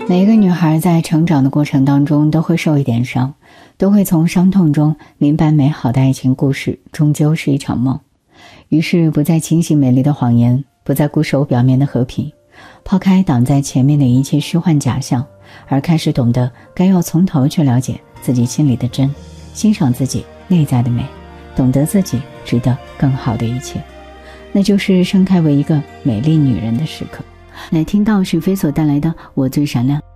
每一个女孩在成长的过程当中都会受一点伤，都会从伤痛中明白美好的爱情故事终究是一场梦。于是不再轻信美丽的谎言，不再固守表面的和平，抛开挡在前面的一切虚幻假象，而开始懂得该要从头去了解自己心里的真，欣赏自己内在的美，懂得自己值得更好的一切，那就是盛开为一个美丽女人的时刻。来听到许飞所带来的我最闪亮。